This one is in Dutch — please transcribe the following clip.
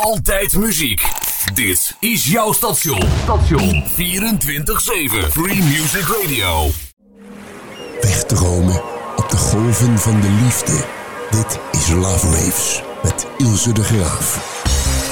Altijd muziek. Dit is jouw station. 24/7 Free Music Radio. Wegdromen op de golven van de liefde. Dit is Love Waves met Ilse de Graaf.